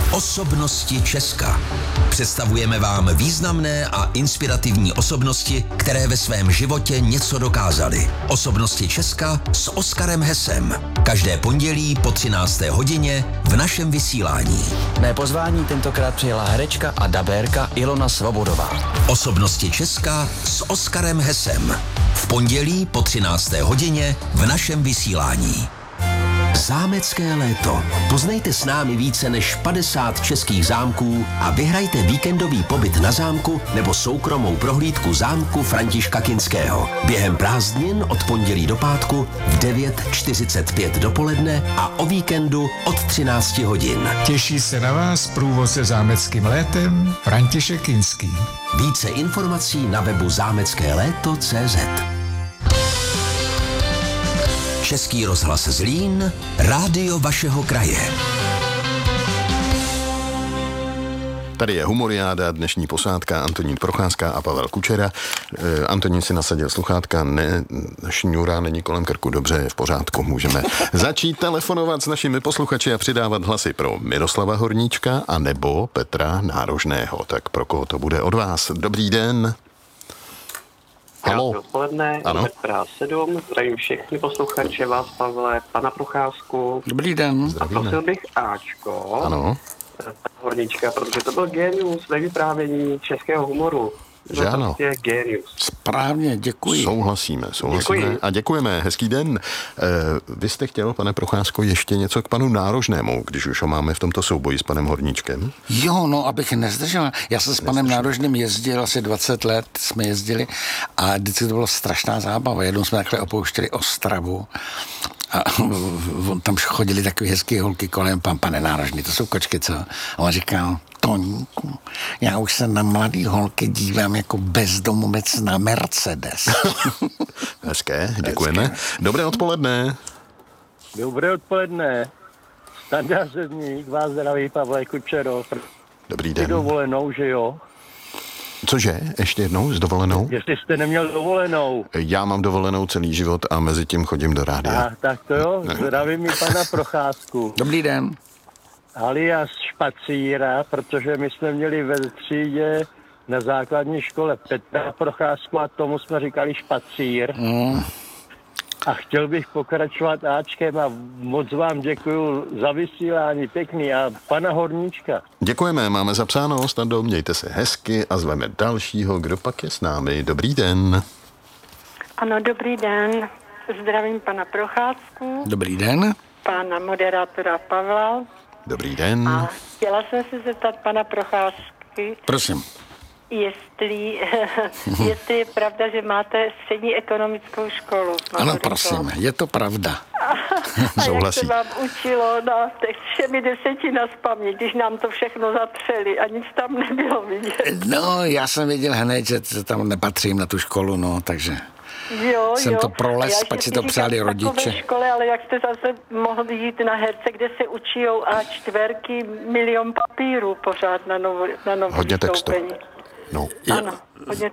Osobnosti Česka. Představujeme vám významné a inspirativní osobnosti, které ve svém životě něco dokázaly. Osobnosti Česka s Oskarem Hesem. Každé pondělí po 13. hodině v našem vysílání. Mé pozvání tentokrát přijela herečka a dabérka Ilona Svobodová. Osobnosti Česka s Oskarem Hesem. V pondělí po 13. hodině v našem vysílání. Zámecké léto. Poznejte s námi více než 50 českých zámků a vyhrajte víkendový pobyt na zámku nebo soukromou prohlídku zámku Františka Kinského. Během prázdnin od pondělí do pátku v 9:45 dopoledne a o víkendu od 13 hodin. Těší se na vás průvodce zámeckým létem František Kinský. Více informací na webu zámeckéléto.cz. Český rozhlas Zlín, rádio vašeho kraje. Tady je Humoriáda, dnešní posádka Antonín Procházka a Pavel Kučera. Antonín si nasadil sluchátka, ne, šňůra není kolem krku, dobře, je v pořádku, můžeme začít telefonovat s našimi posluchači a přidávat hlasy pro Miroslava Horníčka a nebo Petra Nárožného. Tak pro koho to bude od vás? Dobrý den. Krásné odpoledne, Petra 7, zdravím všechny posluchače, vás, Pavle, pana Procházku. Dobrý den. A prosil bych Ačko, ano. Horníčka, protože to byl génius ve vyprávění českého humoru. Že ano. Prostě génius. Správně, děkuji. Souhlasíme. Děkuji. A děkujeme, hezký den. Vy jste chtěl, pane Procházko, ještě něco k panu Nárožnému, když už ho máme v tomto souboji s panem Horníčkem? Jo, no, abych nezdržel. Já jsem s panem Nárožným jezdil, asi 20 let jsme jezdili a vždycky to bylo strašná zábava. Jednou jsme takhle opouštěli Ostravu a tam chodili takové hezké holky kolem, pane Nárožný, to jsou kočky, co? A on říkal, Toníku, já už se na mladý holky dívám jako bezdomovec na Mercedes. Hezké, děkujeme. Hezké. Dobré odpoledne. Dobré odpoledne. Standa Zedník, vás zdraví, Pavle Kučero. Dobrý den. Dovolenou, že jo? Cože? Ještě jednou s dovolenou? Jestli jste neměl dovolenou. Já mám dovolenou celý život a mezi tím chodím do rádia. Tak to jo, zdravím mi pana Procházku. Dobrý den. Alias Špacíra, protože my jsme měli ve třídě na základní škole Petra Procházku a tomu jsme říkali Špacír. A chtěl bych pokračovat Ačkem a moc vám děkuju za vysílání, pěkný, a pana Horníčka. Děkujeme, máme zapsáno, Stando, mějte se hezky a zveme dalšího, kdo pak je s námi. Dobrý den. Ano, dobrý den. Zdravím pana Procházku. Dobrý den. Pana moderátora Pavla. Dobrý den. A chtěla jsem se zeptat pana Procházky. Prosím. Jestli je pravda, že máte střední ekonomickou školu. Ano, prosím, je to pravda. A Souhlasí. jak se vám učilo na těch 10 na spaměť, když nám to všechno zatřeli a nic tam nebylo vidět. No, já jsem věděl hned, že tam nepatřím na tu školu, no, takže... Jsem to proles, pak si to přáli rodiče. Škole, ale jak jste zase mohli jít na herce, kde se učijou A4, milion papírů pořád na nový hodně textu. No. Ano, hodně